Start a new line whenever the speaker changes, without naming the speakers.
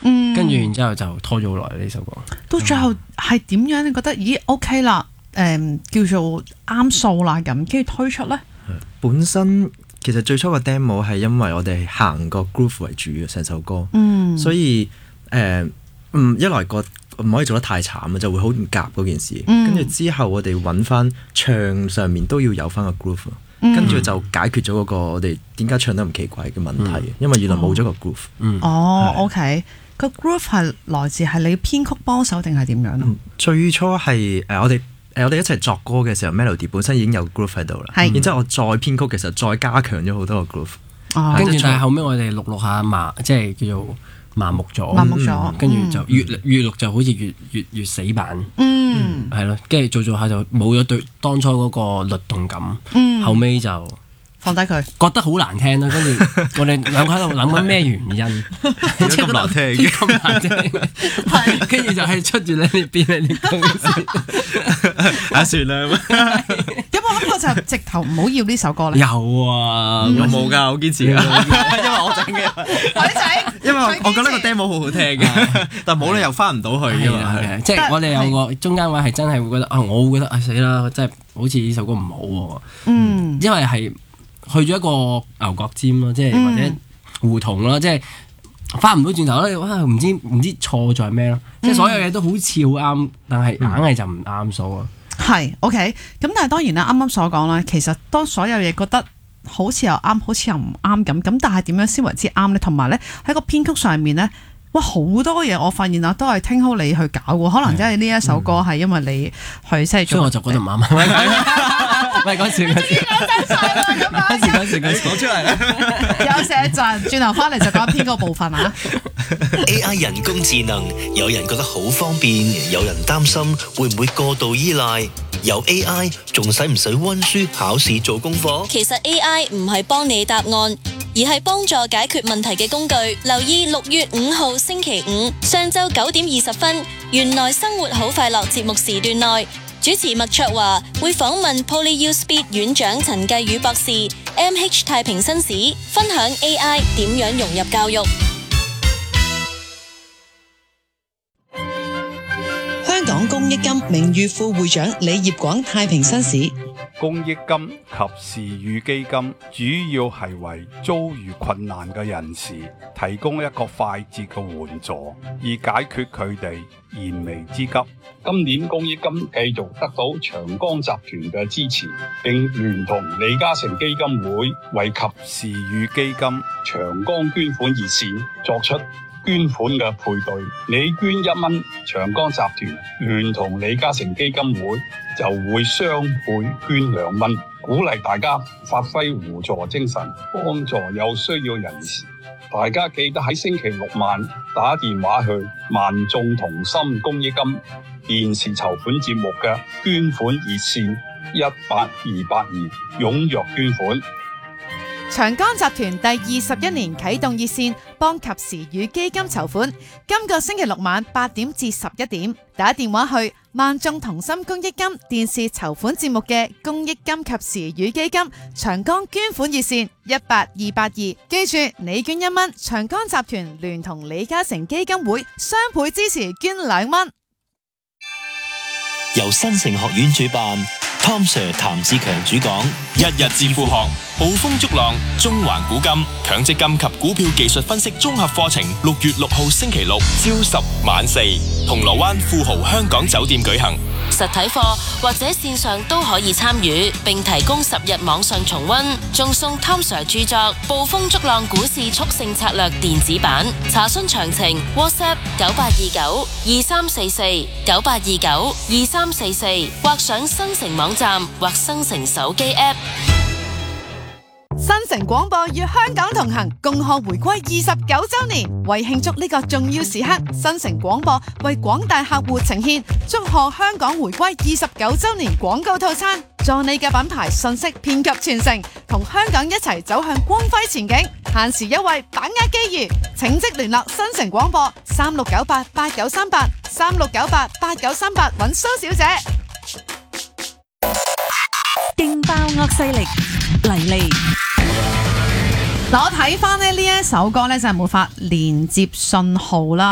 跟住然之後就拖咗好耐呢首歌。
到最後係點樣？你覺得咦 OK 啦，叫做啱數啦咁，跟住推出咧？
本身其實最初個 demo 係因為我哋行個 groove 為主嘅成首歌，所以一來個唔可以做得太慘啊，就會好唔夾嗰件事。跟住之後我哋揾翻唱上面都要有翻個 groove，跟住就解決咗嗰個我哋點解唱得唔奇怪嘅問題，因為原來冇咗個 groove。
OK，個 groove 係來自係你編曲幫手定係點樣？
最初係我哋一齊作歌嘅時候 melody 本身已經有 groove 喺度啦，然之後我再編曲嘅時候再加強咗好多個 groove。
跟住但係後尾我哋錄下即係叫做麻木咗，跟住就越錄就好似越死板，係咯，跟住做下就冇咗對當初嗰個律動感，後尾就
放低佢，
覺得好難聽咯。跟住我哋兩個喺度諗緊咩原因，
即係咁難聽，
咁難聽，跟住就係出住你呢邊你呢邊，
算啦。
有冇諗過就直頭唔好要呢首歌咧？
有啊，
我冇㗎，好堅持㗎，因為我整嘅，因為我覺得個 demo 好好聽嘅，但冇理由翻唔到去㗎嘛。
即係我哋有個中間位係真係會覺得我會覺得死啦，真係好似呢首歌唔好喎。因為係去咗一個牛角尖咯，即係或者胡同咯，即係翻唔到轉頭咧，唔知錯在咩咯。即係所有嘢都好似好啱，但係硬係就唔啱數啊。
係 OK，咁但係當然啦，啱啱所講啦，其實當所有嘢覺得好似又啱，好似又唔啱咁，但係點樣先為之啱咧？同埋咧喺個編曲上面咧，哇好多嘢我發現啊，都係聽好你去搞喎，可能真係呢一首歌係因為你去即係做，
所以我就覺得唔啱。喂，講笑，
講出嚟啦，
休息一陣，轉頭翻嚟就講編個部分啊。
AI 人工智能，有人覺得好方便，有人擔心會唔會過度依賴。有 AI 仲使唔使溫書考試做功課？
其實 AI 唔係幫你答案，而係幫助解決問題嘅工具。留意6月5號星期五上晝9點20分，原來生活好快樂節目時段內，主持麥卓華會訪問 PolyU Speed 院長陳繼宇博士、MH 太平紳士，分享 AI 點樣融入教育。
香港公益金名譽副會長李業廣太平紳士，
公益金及時雨基金主要係為遭遇困難嘅人士提供一個快捷嘅援助，以解決佢哋燃眉之急。
今年公益金繼續得到長江集團嘅支持，並聯同李嘉誠基金會為及時雨基金長江捐款熱線作出捐款嘅配對，你捐1蚊，長江集團聯同李嘉誠基金會就會雙倍捐2蚊，鼓勵大家發揮互助精神，幫助有需要人士。大家記得喺星期六晚打電話去萬眾同心公益金電視籌款節目嘅捐款熱線18282，踴躍捐款。
長江集團第21年啟動熱線，幫及時雨基金籌款。今個星期六晚8點至11點，打電話去萬眾同心公益金電視籌款節目嘅公益金及時雨基金長江捐款熱線18282。記住，你捐1蚊，長江集團聯同李嘉誠基金會雙倍支持捐2蚊。
由新城學院主辦，Tom Sir 譚志強主講，
一日致富學，捕風捉浪，中環古今強積金及股票技術分析綜合課程，6月6號星期六朝10晚4，銅鑼灣富豪香港酒店舉行。
實體課或者線上都可以參與，並提供10日網上重溫，仲送 Tom Sir 著作《捕風捉浪股市速勝策略》電子版。查詢詳情 WhatsApp 9829-2344 或上新城網站或新城手機 App。
新城廣播與香港同行，共賀回歸29週年。為慶祝呢個重要時刻，新城廣播為廣大客戶呈現祝賀香港回歸29週年廣告套餐，助你嘅品牌信息遍及全城，同香港一齊走向光輝前景。限時優惠，把握機遇，請即聯絡新城廣播36988938 36988938揾蘇小姐。
勁爆惡勢力嚟嚟。
嗱，我睇翻呢一首歌咧，就係冇法連接信號啦。